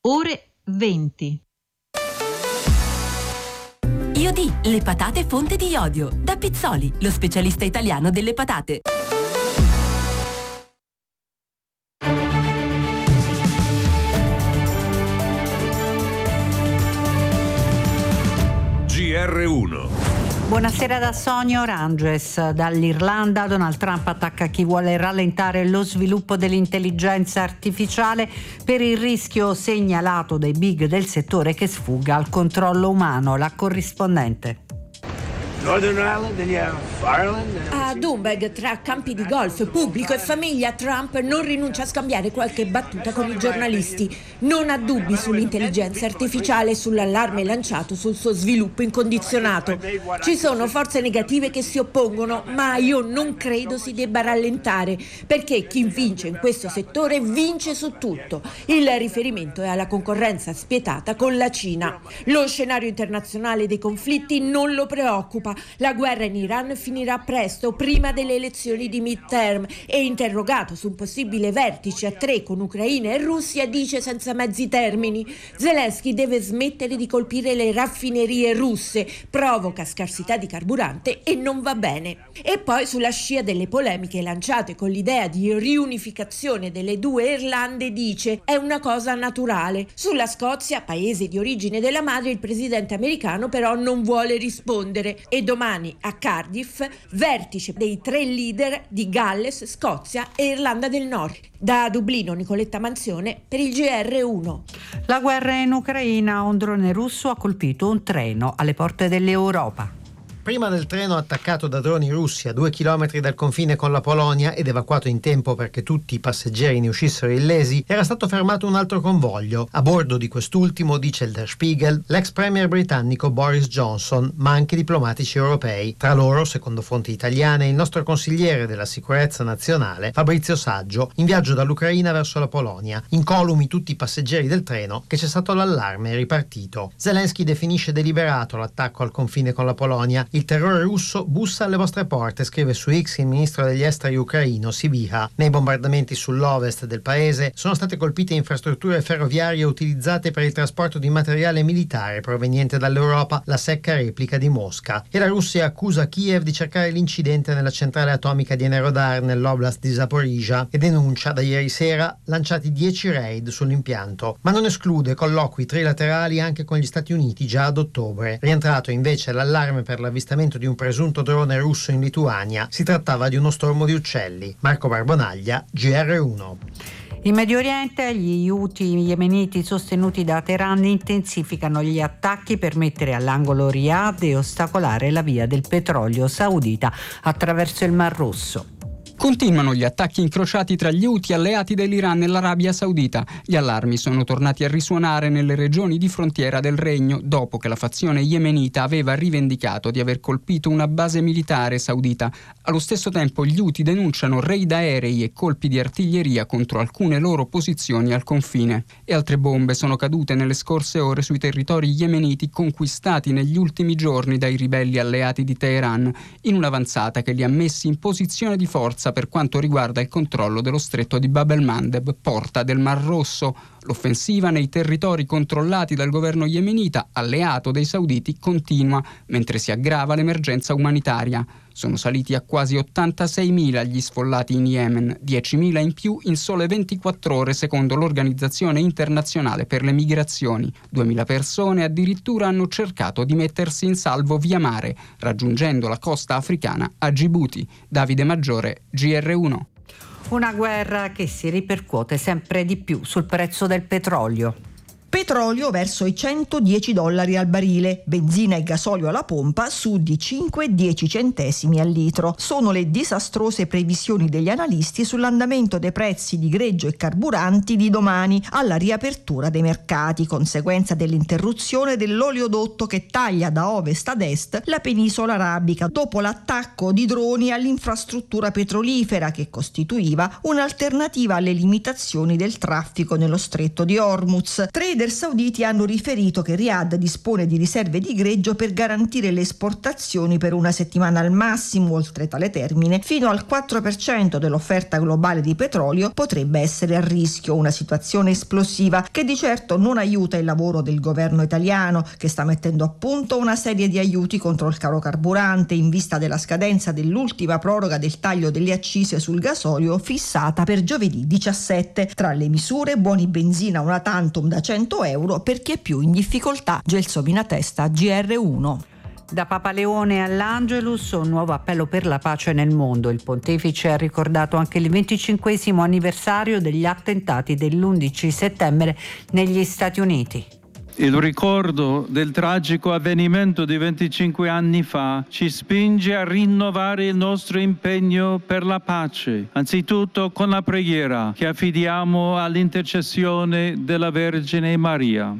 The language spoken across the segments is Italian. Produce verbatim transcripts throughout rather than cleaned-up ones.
ore venti. Iodi, le patate fonte di iodio. Da Pizzoli, lo specialista italiano delle patate. G R uno. Buonasera da Sonia Oranges. Dall'Irlanda Donald Trump attacca chi vuole rallentare lo sviluppo dell'intelligenza artificiale per il rischio segnalato dai big del settore che sfugga al controllo umano. La corrispondente. Northern Ireland, then you have Ireland. A Doonbeg, tra campi di golf, pubblico e famiglia, Trump non rinuncia a scambiare qualche battuta con i giornalisti. Non ha dubbi sull'intelligenza artificiale e sull'allarme lanciato sul suo sviluppo incondizionato. Ci sono forze negative che si oppongono, ma io non credo si debba rallentare, perché chi vince in questo settore vince su tutto. Il riferimento è alla concorrenza spietata con la Cina. Lo scenario internazionale dei conflitti non lo preoccupa. La guerra in Iran finirà presto, prima delle elezioni di midterm, e interrogato su un possibile vertice a tre con Ucraina e Russia dice senza mezzi termini: Zelensky deve smettere di colpire le raffinerie russe, provoca scarsità di carburante e non va bene. E poi, sulla scia delle polemiche lanciate con l'idea di riunificazione delle due Irlande, dice è una cosa naturale. Sulla Scozia, paese di origine della madre, il presidente americano però non vuole rispondere. E domani a Cardiff, vertice dei tre leader di Galles, Scozia e Irlanda del Nord. Da Dublino, Nicoletta Manzione per il G R uno. La guerra in Ucraina, un drone russo ha colpito un treno alle porte dell'Europa. Prima del treno attaccato da droni russi a due chilometri dal confine con la Polonia ed evacuato in tempo perché tutti i passeggeri ne uscissero illesi, era stato fermato un altro convoglio. A bordo di quest'ultimo, dice il Der Spiegel, l'ex premier britannico Boris Johnson, ma anche diplomatici europei. Tra loro, secondo fonti italiane, il nostro consigliere della sicurezza nazionale, Fabrizio Saggio, in viaggio dall'Ucraina verso la Polonia. Incolumi tutti i passeggeri del treno, che c'è stato l'allarme e ripartito. Zelensky definisce deliberato l'attacco al confine con la Polonia. Il terrore russo bussa alle vostre porte, scrive su X il ministro degli esteri ucraino Sybiha. Nei bombardamenti sull'ovest del paese sono state colpite infrastrutture ferroviarie utilizzate per il trasporto di materiale militare proveniente dall'Europa, la secca replica di Mosca. E la Russia accusa Kiev di cercare l'incidente nella centrale atomica di Enerodar nell'oblast di Zaporizhzhia e denuncia da ieri sera lanciati dieci raid sull'impianto, ma non esclude colloqui trilaterali anche con gli Stati Uniti già ad ottobre. Rientrato invece l'allarme per l'avvistamento di un presunto drone russo in Lituania. Si trattava di uno stormo di uccelli. Marco Barbonaglia, G R uno. In Medio Oriente, gli Houthi yemeniti sostenuti da Teheran intensificano gli attacchi per mettere all'angolo Riyadh e ostacolare la via del petrolio saudita attraverso il Mar Rosso. Continuano gli attacchi incrociati tra gli Houthi alleati dell'Iran e l'Arabia Saudita. Gli allarmi sono tornati a risuonare nelle regioni di frontiera del regno dopo che la fazione yemenita aveva rivendicato di aver colpito una base militare saudita. Allo stesso tempo gli Houthi denunciano raid aerei e colpi di artiglieria contro alcune loro posizioni al confine. E altre bombe sono cadute nelle scorse ore sui territori yemeniti conquistati negli ultimi giorni dai ribelli alleati di Teheran, in un'avanzata che li ha messi in posizione di forza per quanto riguarda il controllo dello stretto di Bab el-Mandeb, porta del Mar Rosso. L'offensiva nei territori controllati dal governo yemenita, alleato dei sauditi, continua, mentre si aggrava l'emergenza umanitaria. Sono saliti a quasi ottantaseimila gli sfollati in Yemen, diecimila in più in sole ventiquattro ore secondo l'Organizzazione Internazionale per le Migrazioni. duemila persone addirittura hanno cercato di mettersi in salvo via mare, raggiungendo la costa africana a Djibouti. Davide Maggiore, G R uno. Una guerra che si ripercuote sempre di più sul prezzo del petrolio. Petrolio verso i centodieci dollari al barile, benzina e gasolio alla pompa su di cinque e dieci centesimi al litro. Sono le disastrose previsioni degli analisti sull'andamento dei prezzi di greggio e carburanti di domani alla riapertura dei mercati, conseguenza dell'interruzione dell'oleodotto che taglia da ovest ad est la penisola arabica dopo l'attacco di droni all'infrastruttura petrolifera che costituiva un'alternativa alle limitazioni del traffico nello stretto di Hormuz. Trader leader sauditi hanno riferito che Riyadh dispone di riserve di greggio per garantire le esportazioni per una settimana al massimo. Oltre tale termine, fino al quattro per cento dell'offerta globale di petrolio potrebbe essere a rischio, una situazione esplosiva che di certo non aiuta il lavoro del governo italiano, che sta mettendo a punto una serie di aiuti contro il caro carburante in vista della scadenza dell'ultima proroga del taglio delle accise sul gasolio fissata per giovedì diciassette. Tra le misure, buoni benzina una tantum da cento euro per chi è più in difficoltà. Gelsomina Testa, G R uno. Da Papa Leone all'Angelus, un nuovo appello per la pace nel mondo. Il pontefice ha ricordato anche il venticinquesimo anniversario degli attentati dell'undici settembre negli Stati Uniti. Il ricordo del tragico avvenimento di venticinque anni fa ci spinge a rinnovare il nostro impegno per la pace, anzitutto con la preghiera che affidiamo all'intercessione della Vergine Maria.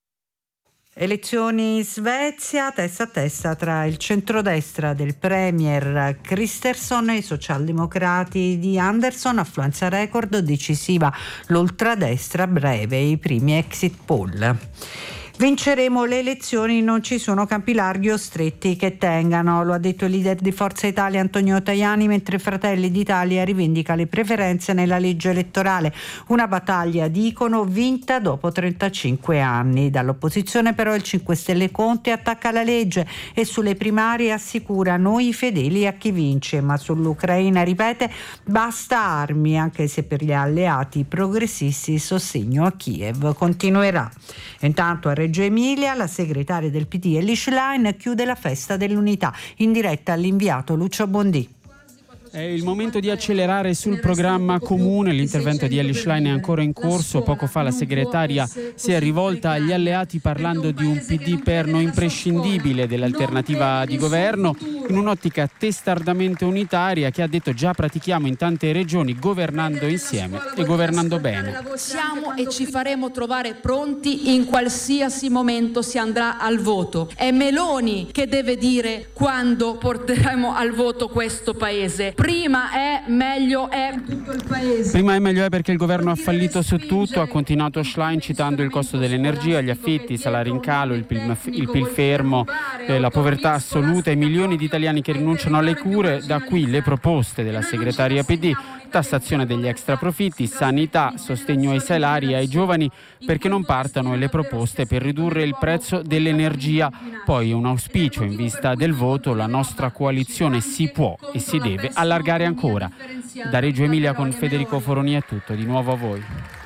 Elezioni in Svezia, testa a testa tra il centrodestra del premier Kristersson e i socialdemocrati di Andersson, affluenza record, decisiva l'ultradestra, breve i primi exit poll. Vinceremo le elezioni, non ci sono campi larghi o stretti che tengano, lo ha detto il leader di Forza Italia Antonio Tajani, mentre Fratelli d'Italia rivendica le preferenze nella legge elettorale. Una battaglia, dicono, vinta dopo trentacinque anni. Dall'opposizione però il cinque Stelle Conte attacca la legge e sulle primarie assicura noi fedeli a chi vince, ma sull'Ucraina ripete basta armi, anche se per gli alleati progressisti il sostegno a Kiev continuerà. Intanto a Reggio Emilia la segretaria del P D Elly Schlein chiude la festa dell'unità, in diretta all'inviato Lucio Bondì. È il momento di accelerare sul programma comune, l'intervento di Elly Schlein è ancora in corso. Poco fa la segretaria si è rivolta agli alleati parlando di un P D perno imprescindibile dell'alternativa di governo, in un'ottica testardamente unitaria che ha detto già pratichiamo in tante regioni governando insieme e governando bene. Siamo e ci faremo trovare pronti in qualsiasi momento si andrà al voto. È Meloni che deve dire quando porteremo al voto questo paese. Prima è, meglio è tutto il paese. Prima è, meglio è perché il governo ha fallito su tutto, ha continuato Schlein citando il costo dell'energia, gli affitti, i salari in calo, il P I L, il P I L fermo, eh, la povertà assoluta, i milioni di italiani che rinunciano alle cure. Da qui le proposte della segretaria P D, tassazione degli extraprofitti, sanità, sostegno ai salari e ai giovani perché non partano e le proposte per ridurre il prezzo dell'energia. Poi un auspicio in vista del voto, la nostra coalizione si può e si deve allargare ancora. Da Reggio Emilia con Federico Foroni è tutto, di nuovo a voi.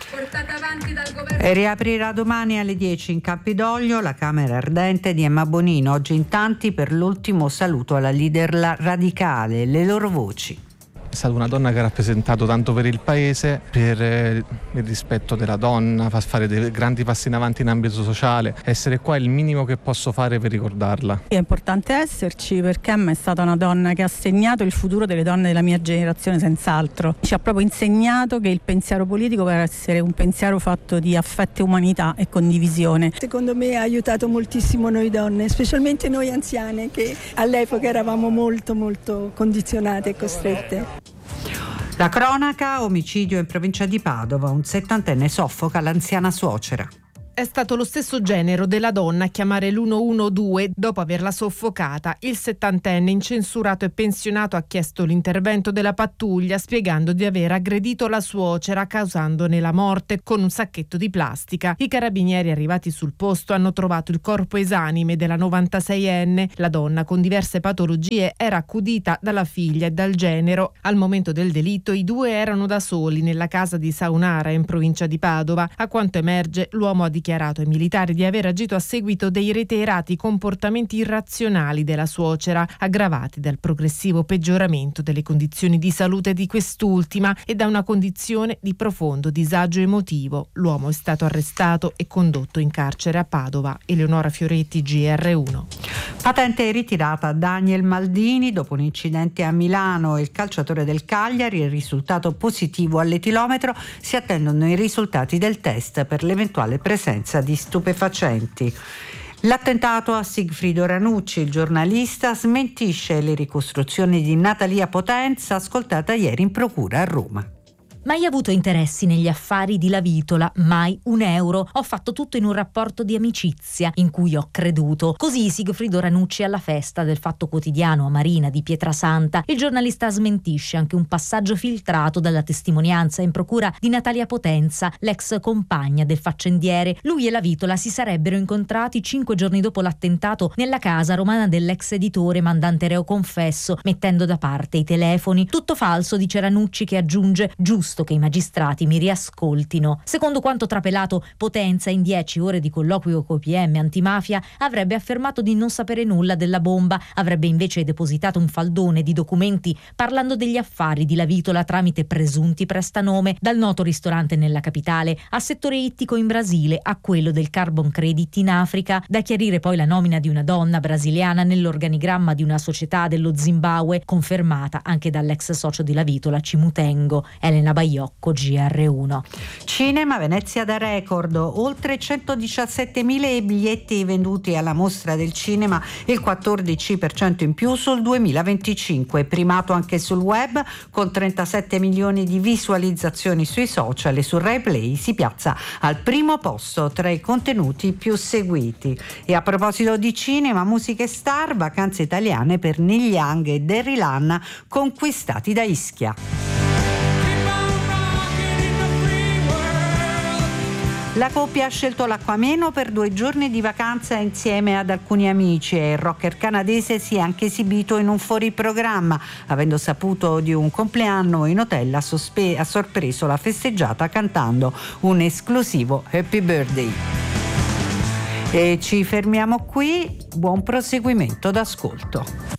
E riaprirà domani alle dieci in Campidoglio la Camera Ardente di Emma Bonino, oggi in tanti per l'ultimo saluto alla leader radicale, le loro voci. È stata una donna che ha rappresentato tanto per il paese, per eh, il rispetto della donna, fa fare dei grandi passi in avanti in ambito sociale. Essere qua è il minimo che posso fare per ricordarla. È importante esserci perché Emma è stata una donna che ha segnato il futuro delle donne della mia generazione senz'altro. Ci ha proprio insegnato che il pensiero politico deve essere un pensiero fatto di affetto e umanità e condivisione. Secondo me ha aiutato moltissimo noi donne, specialmente noi anziane che all'epoca eravamo molto molto condizionate e costrette. La cronaca, omicidio in provincia di Padova, un settantenne soffoca l'anziana suocera. È stato lo stesso genero della donna a chiamare l'uno uno due dopo averla soffocata. Il settantenne, incensurato e pensionato, ha chiesto l'intervento della pattuglia spiegando di aver aggredito la suocera causandone la morte con un sacchetto di plastica. I carabinieri arrivati sul posto hanno trovato il corpo esanime della novantaseienne. La donna con diverse patologie era accudita dalla figlia e dal genero. Al momento del delitto i due erano da soli nella casa di Saunara in provincia di Padova. A quanto emerge, l'uomo ha dichiarato ai militari di aver agito a seguito dei reiterati comportamenti irrazionali della suocera, aggravati dal progressivo peggioramento delle condizioni di salute di quest'ultima e da una condizione di profondo disagio emotivo. L'uomo è stato arrestato e condotto in carcere a Padova. Eleonora Fioretti, G R uno. Patente ritirata a Daniel Maldini dopo un incidente a Milano. Il calciatore del Cagliari, il risultato positivo all'etilometro, si attendono i risultati del test per l'eventuale presenza di stupefacenti. L'attentato a Sigfrido Ranucci, il giornalista, smentisce le ricostruzioni di Natalia Potenza ascoltata ieri in procura a Roma. Mai avuto interessi negli affari di Lavitola, mai un euro. Ho fatto tutto in un rapporto di amicizia in cui ho creduto. Così Sigfrido Ranucci alla festa del Fatto Quotidiano a Marina di Pietrasanta. Il giornalista smentisce anche un passaggio filtrato dalla testimonianza in procura di Natalia Potenza, l'ex compagna del faccendiere. Lui e Lavitola si sarebbero incontrati cinque giorni dopo l'attentato nella casa romana dell'ex editore mandante reo confesso, mettendo da parte i telefoni. Tutto falso, dice Ranucci, che aggiunge: giusto che i magistrati mi riascoltino. Secondo quanto trapelato, Potenza in dieci ore di colloquio con i P M antimafia avrebbe affermato di non sapere nulla della bomba, avrebbe invece depositato un faldone di documenti parlando degli affari di Lavitola tramite presunti prestanome, dal noto ristorante nella capitale al settore ittico in Brasile a quello del carbon credit in Africa. Da chiarire poi la nomina di una donna brasiliana nell'organigramma di una società dello Zimbabwe, confermata anche dall'ex socio di Lavitola Cimutengo, Elena Baiocco, G R uno. Cinema, Venezia da record, oltre centodiciassettemila i biglietti venduti alla Mostra del Cinema, il quattordici per cento in più sul duemilaventicinque, primato anche sul web con trentasette milioni di visualizzazioni sui social, e su Rai Play si piazza al primo posto tra i contenuti più seguiti. E a proposito di cinema, musica e star, vacanze italiane per Neil Young e Derry Lanna, conquistati da Ischia. La coppia ha scelto l'acquameno per due giorni di vacanza insieme ad alcuni amici, e il rocker canadese si è anche esibito in un fuoriprogramma. Avendo saputo di un compleanno in hotel, ha, sospe- ha sorpreso la festeggiata cantando un esclusivo Happy Birthday. E ci fermiamo qui, buon proseguimento d'ascolto.